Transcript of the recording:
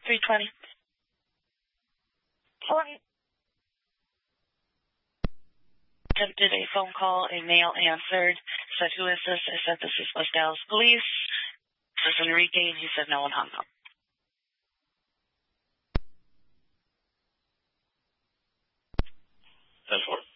320. Attempted a phone call. A male answered. Said, who is this? I said, this is West Dallas Police. This is Enrique, and he said no and hung up. 10-4.